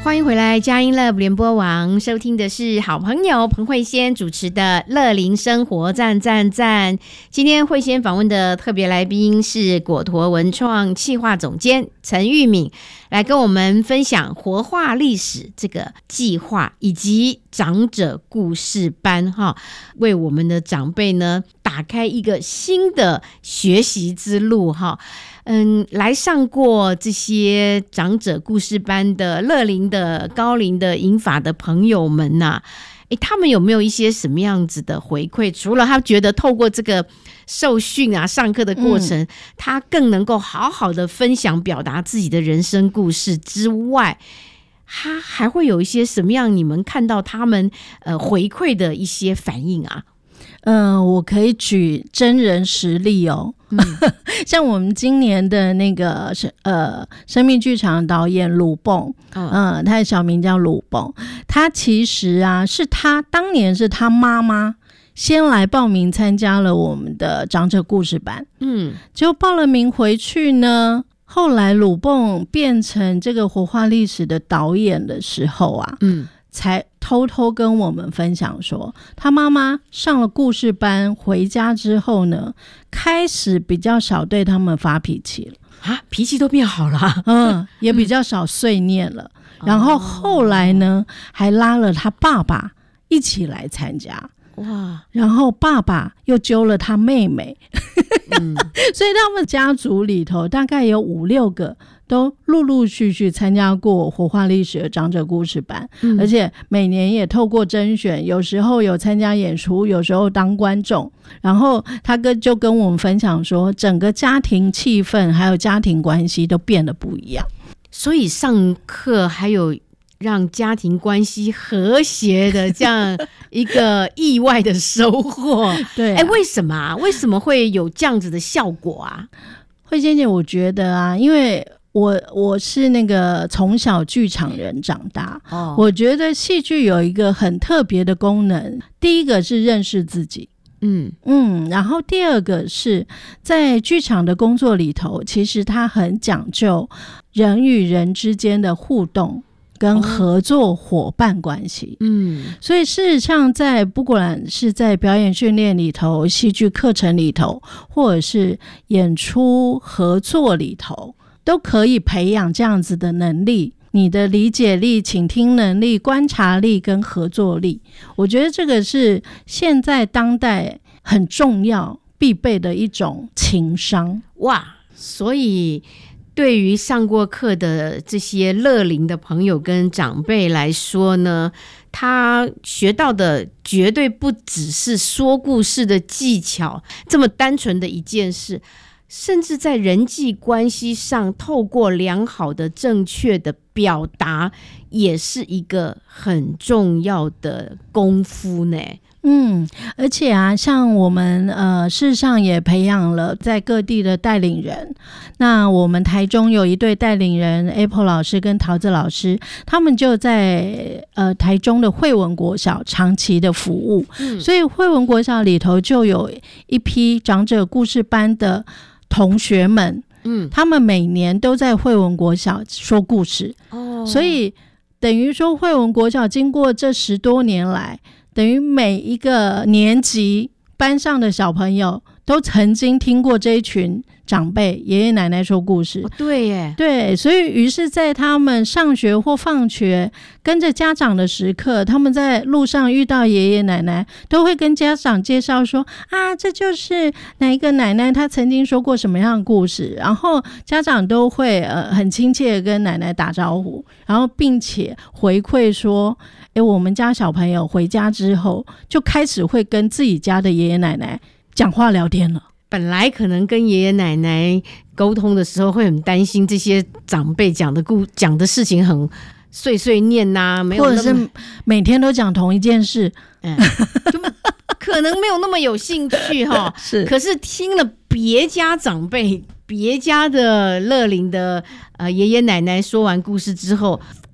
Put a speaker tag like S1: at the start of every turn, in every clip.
S1: 欢迎回来佳音乐联播网，收听的是好朋友彭慧仙主持的乐龄生活赞赞赞。今天慧仙访问的特别来宾是果陀文创企划总监陈玉敏，来跟我们分享活化历史这个计划以及长者故事班，为我们的长辈呢打开一个新的学习之路。来上过这些长者故事班的乐龄的高龄的银发的朋友们他们有没有一些什么样子的回馈？除了他觉得透过这个受训上课的过程，他更能够好好的分享表达自己的人生故事之外，他还会有一些什么样你们看到他们回馈的一些反应啊？
S2: 我可以举真人实例哦。像我们今年的那个生命剧场导演鲁蹦，他的小名叫鲁蹦，他其实是他当年是他妈妈先来报名参加了我们的长者故事班，结果报了名回去呢，后来鲁蹦变成这个活化历史的导演的时候才偷偷跟我们分享说，他妈妈上了故事班回家之后呢，开始比较少对他们发脾气了
S1: 脾气都变好了
S2: 也比较少碎念了然后后来呢还拉了他爸爸一起来参加，哇！然后爸爸又揪了他妹妹所以他们家族里头大概有5-6个都陆陆续续参加过活化历史的长者故事班，而且每年也透过甄选，有时候有参加演出，有时候当观众。然后他就跟我们分享说，整个家庭气氛还有家庭关系都变得不一样。
S1: 所以上课还有让家庭关系和谐的这样一个意外的收获
S2: 对
S1: 为什么为什么会有这样子的效果啊？
S2: 慧仙姐，我觉得因为我是那个从小剧场人长大，我觉得戏剧有一个很特别的功能，第一个是认识自己，然后第二个是在剧场的工作里头，其实它很讲究人与人之间的互动跟合作伙伴关系，所以事实上不管是在表演训练里头、戏剧课程里头，或者是演出合作里头，都可以培养这样子的能力，你的理解力、倾听能力、观察力跟合作力，我觉得这个是现在当代很重要必备的一种情商。
S1: 哇，所以对于上过课的这些乐龄的朋友跟长辈来说呢，他学到的绝对不只是说故事的技巧这么单纯的一件事，甚至在人际关系上透过良好的正确的表达也是一个很重要的功夫呢。
S2: 而且像我们事实上也培养了在各地的带领人。那我们台中有一对带领人 Apple 老师跟桃子老师，他们就在台中的惠文国小长期的服务，所以惠文国小里头就有一批长者故事班的同学们，他们每年都在惠文国小说故事，所以等于说惠文国小经过这10多年来，等于每一个年级班上的小朋友都曾经听过这一群长辈爷爷奶奶说故事。
S1: 对耶，
S2: 对，所以于是在他们上学或放学跟着家长的时刻，他们在路上遇到爷爷奶奶都会跟家长介绍说这就是哪一个奶奶她曾经说过什么样的故事，然后家长都会很亲切地跟奶奶打招呼，然后并且回馈说我们家小朋友回家之后就开始会跟自己家的爷爷奶奶讲话聊天了。
S1: 本来可能跟爷爷奶奶沟通的时候会很担心这些长辈讲的事情很碎碎念没有，
S2: 或者是每天都讲同一件事，
S1: 就可能没有那么有兴趣
S2: 是，
S1: 可是听了别家长辈、别家的乐龄的爷爷奶奶说完故事之后，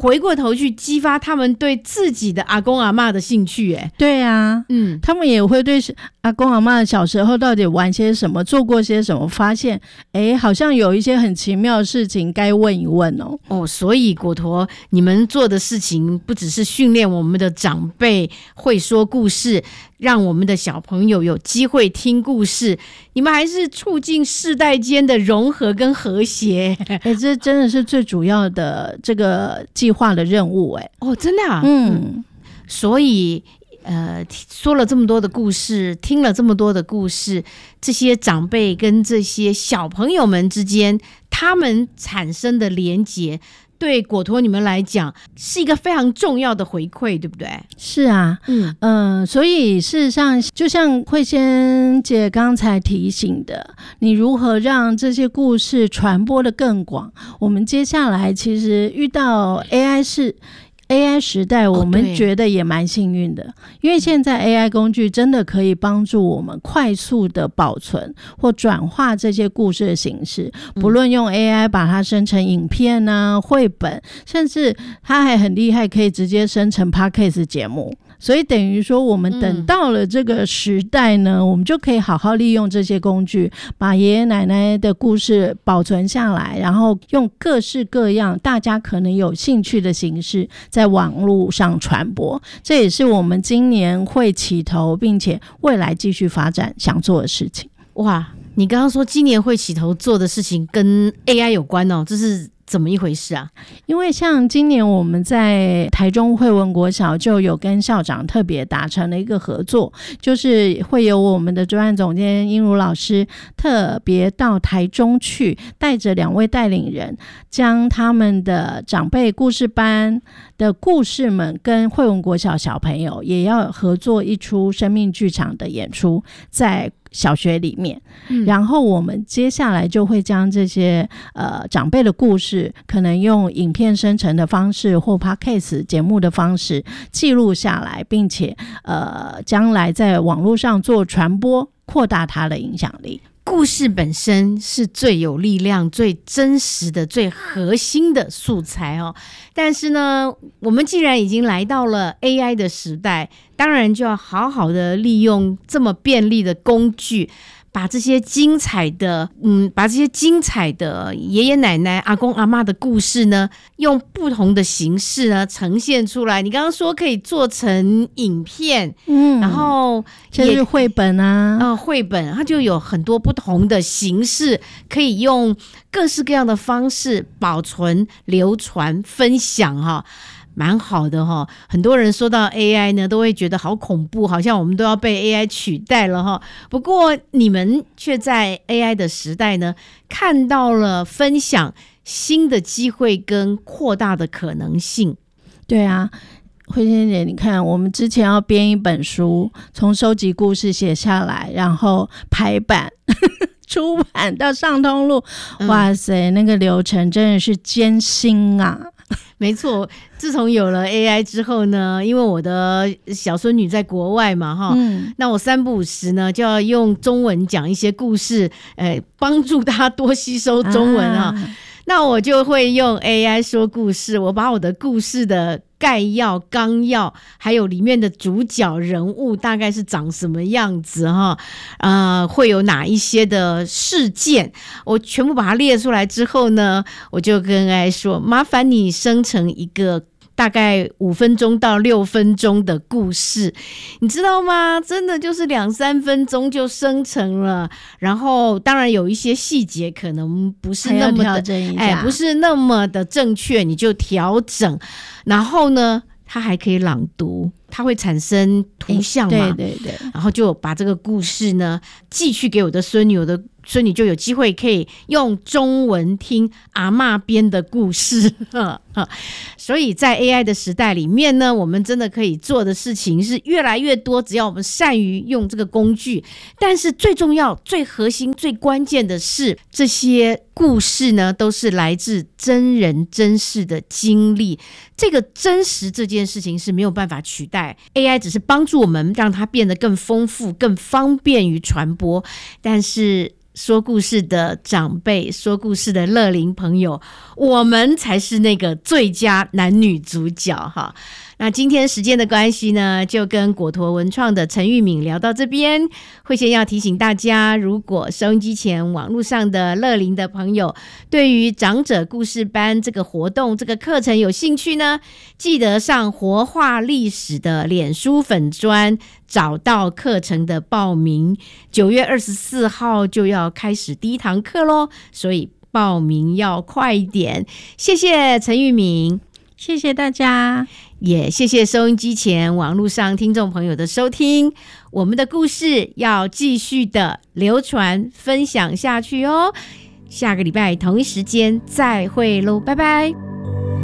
S1: 回过头去激发他们对自己的阿公阿嬷的兴趣。
S2: 对啊，他们也会对阿公阿嬷小时候到底玩些什么，做过些什么，发现好像有一些很奇妙的事情该问一问
S1: 所以果陀，你们做的事情不只是训练我们的长辈会说故事，让我们的小朋友有机会听故事，你们还是促进世代间的融合跟和谐。
S2: 这真的是最主要的这个计划的任务。
S1: 真的啊。所以说了这么多的故事，听了这么多的故事，这些长辈跟这些小朋友们之间，他们产生的连结，对果陀你们来讲是一个非常重要的回馈，对不对？
S2: 是啊，所以事实上，就像慧仙姐刚才提醒的，你如何让这些故事传播的更广？我们接下来其实遇到 AI 时代，我们觉得也蛮幸运的，因为现在 AI 工具真的可以帮助我们快速的保存或转化这些故事的形式，不论用 AI 把它生成影片啊、绘本，甚至它还很厉害，可以直接生成 Podcast 节目。所以等于说我们等到了这个时代呢，我们就可以好好利用这些工具，把爷爷奶奶的故事保存下来，然后用各式各样大家可能有兴趣的形式在网络上传播。这也是我们今年会起头并且未来继续发展想做的事情。
S1: 哇，你刚刚说今年会起头做的事情跟 AI 有关这是怎么一回事啊？
S2: 因为像今年我们在台中惠文国小就有跟校长特别达成了一个合作，就是会有我们的专案总监英如老师特别到台中去，带着2位带领人，将他们的长辈故事班的故事们跟惠文国小小朋友也要合作一出生命剧场的演出，在小学里面，然后我们接下来就会将这些长辈的故事，可能用影片生成的方式或 Podcast 节目的方式记录下来，并且将来在网络上做传播，扩大它的影响力。
S1: 故事本身是最有力量、最真实的、最核心的素材但是呢，我们既然已经来到了 AI 的时代，当然就要好好的利用这么便利的工具，把这些精彩的爷爷奶奶、阿公阿嬷的故事呢，用不同的形式呢呈现出来。你刚刚说可以做成影片，然后
S2: 就是绘本啊，
S1: 绘本它就有很多不同的形式，可以用各式各样的方式保存、流传、分享蛮好的很多人说到 AI 呢，都会觉得好恐怖，好像我们都要被 AI 取代了不过你们却在 AI 的时代呢，看到了分享新的机会跟扩大的可能性。
S2: 对啊，慧仙姐，你看我们之前要编一本书，从收集故事写下来，然后排版出版到上通路，哇塞，那个流程真的是艰辛啊。
S1: 没错，自从有了 AI 之后呢，因为我的小孙女在国外嘛那我3不5时呢就要用中文讲一些故事，帮助她多吸收中文那我就会用 AI 说故事，我把我的故事的概要、纲要，还有里面的主角人物大概是长什么样子会有哪一些的事件，我全部把它列出来之后呢，我就跟 AI 说，麻烦你生成一个大概5分钟到6分钟的故事，你知道吗？真的就是2-3分钟就生成了，然后当然有一些细节可能不是那么的，不是那么的正确，你就调整。然后呢，它还可以朗读，它会产生图像嘛？
S2: 对，
S1: 然后就把这个故事呢寄去给我的孙女，我的孙女就有机会可以用中文听阿嬷编的故事所以在 AI 的时代里面呢，我们真的可以做的事情是越来越多，只要我们善于用这个工具。但是最重要、最核心、最关键的是，这些故事呢都是来自真人真事的经历，这个真实这件事情是没有办法取代， AI 只是帮助我们让它变得更丰富、更方便于传播，但是说故事的长辈，说故事的乐龄朋友，我们才是那个最佳男女主角哈。那今天时间的关系呢，就跟果陀文创的陈玉敏聊到这边。慧仙要提醒大家，如果收音机前网络上的乐龄的朋友对于长者故事班这个活动这个课程有兴趣呢，记得上活化历史的脸书粉专找到课程的报名。9月24号就要开始第一堂课咯，所以报名要快一点。谢谢陈玉敏，
S2: 谢谢大家，
S1: 也谢谢收音机前网络上听众朋友的收听。我们的故事要继续的流传分享下去哦。下个礼拜同一时间再会咯，拜拜。